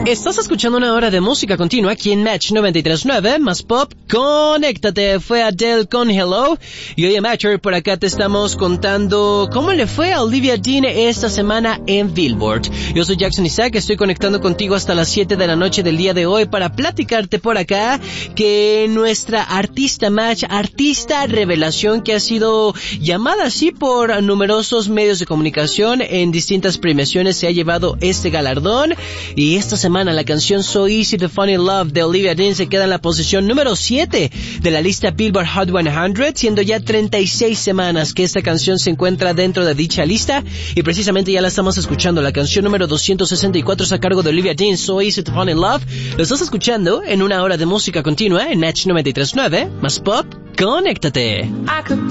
Estás escuchando una hora de música continua aquí en Match 93.9, más pop, conéctate. Fue Adele con Hello. Y hoy en Matcher por acá te estamos contando cómo le fue a Olivia Dean esta semana en Billboard. Yo soy Jackson Isaac, estoy conectando contigo hasta las 7 de la noche del día de hoy para platicarte por acá que nuestra artista Match, artista revelación que ha sido llamada así por numerosos medios de comunicación en distintas premiaciones, se ha llevado este galardón. Y esta semana la canción So Easy to Fall in Love de Olivia Dean se queda en la posición número 7 de la lista Billboard Hot 100, siendo ya 36 semanas que esta canción se encuentra dentro de dicha lista, y precisamente ya la estamos escuchando. La canción número 264 es a cargo de Olivia Dean, So Easy to Fall in Love. Lo estás escuchando en una hora de música continua en Match 93.9, más pop, conéctate.